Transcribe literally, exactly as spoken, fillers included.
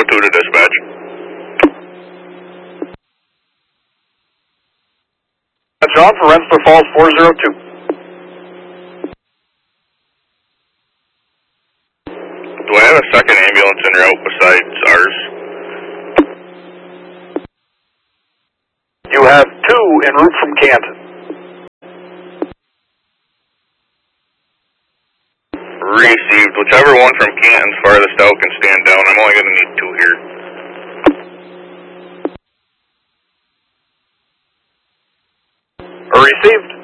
two to dispatch. John for Rensselaer Falls four zero two. Do I have a second ambulance en route besides ours? You have two en route from Canton. Received. Whichever one from Canton's farthest out can stand down. I'm only going to need two here. Received.